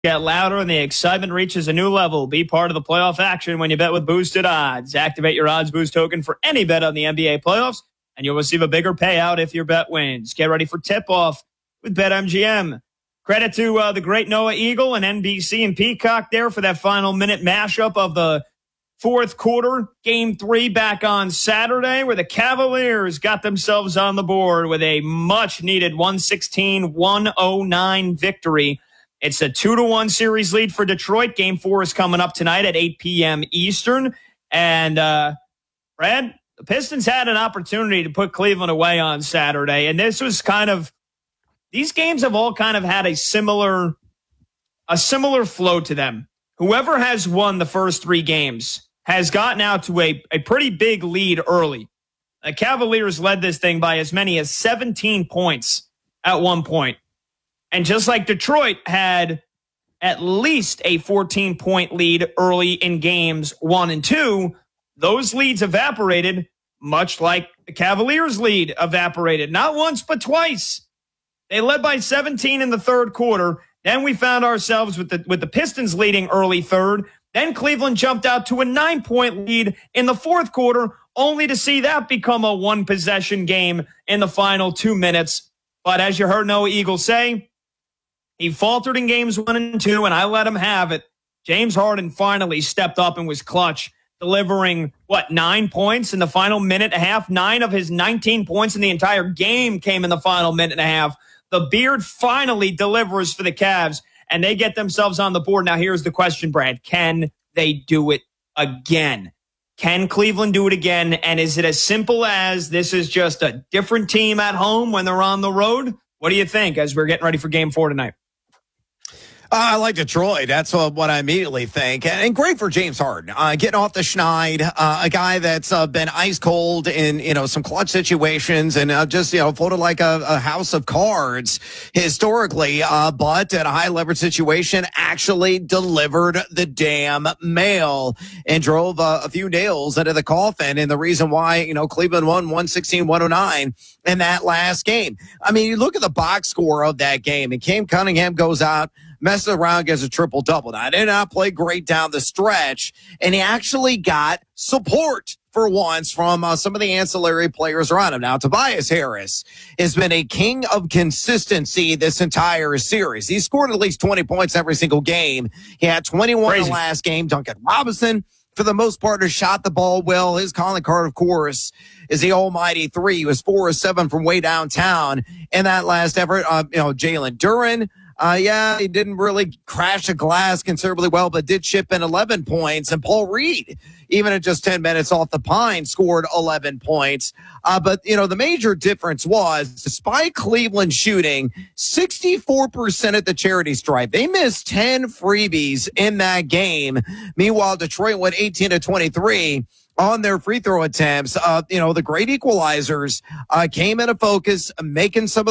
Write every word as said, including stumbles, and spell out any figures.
Get louder and the excitement reaches a new level. Be part of the playoff action when you bet with boosted odds. Activate your Odds Boost token for any bet on the N B A playoffs, and you'll receive a bigger payout if your bet wins. Get ready for tip-off with BetMGM. Credit to uh, the great Noah Eagle and N B C and Peacock there for that final minute mashup of the fourth quarter. Game three back on Saturday, where the Cavaliers got themselves on the board with a much-needed one sixteen one oh nine victory. It's a two to one series lead for Detroit. Game four is coming up tonight at eight p.m. Eastern. And, uh, Brad, the Pistons had an opportunity to put Cleveland away on Saturday. And this was kind of, these games have all kind of had a similar, a similar flow to them. Whoever has won the first three games has gotten out to a, a pretty big lead early. The Cavaliers led this thing by as many as seventeen points at one point. And just like Detroit had at least a fourteen-point lead early in games one and two, those leads evaporated, much like the Cavaliers' lead evaporated. Not once, but twice. They led by seventeen in the third quarter. Then we found ourselves with the with the Pistons leading early third. Then Cleveland jumped out to a nine-point lead in the fourth quarter, only to see that become a one-possession game in the final two minutes. But as you heard Noah Eagle say, he faltered in games one and two, and I let him have it. James Harden finally stepped up and was clutch, delivering, what, nine points in the final minute and a half? Nine of his nineteen points in the entire game came in the final minute and a half. The Beard finally delivers for the Cavs, and they get themselves on the board. Now, here's the question, Brad. Can they do it again? Can Cleveland do it again? And is it as simple as this is just a different team at home when they're on the road? What do you think as we're getting ready for game four tonight? Uh, I like Detroit. That's uh, what I immediately think. And, and great for James Harden. Uh, getting off the schneid, uh, a guy that's uh, been ice cold in, you know, some clutch situations and uh, just, you know, floated like a, a house of cards historically, uh, but at a high leverage situation actually delivered the damn mail and drove uh, a few nails into the coffin. And the reason why, you know, Cleveland won one sixteen one oh nine in that last game. I mean, you look at the box score of that game, and Cam Cunningham goes out, messes around, gets a triple-double. Now, I did not play great down the stretch, and he actually got support for once from uh, some of the ancillary players around him. Now, Tobias Harris has been a king of consistency this entire series. He scored at least twenty points every single game. He had twenty-one Crazy. in the last game. Duncan Robinson, for the most part, has shot the ball well. His calling card, of course, is the almighty three. He was four or seven from way downtown in that last effort. Uh, you know, Jalen Duren, Uh, yeah, he didn't really crash a glass considerably well, but did chip in eleven points. And Paul Reed, even at just ten minutes off the pine, scored eleven points. Uh, but, you know, the major difference was, despite Cleveland shooting sixty-four percent at the charity stripe, they missed ten freebies in that game. Meanwhile, Detroit went eighteen to twenty-three on their free throw attempts. Uh, you know, the great equalizers uh, came into focus, making some of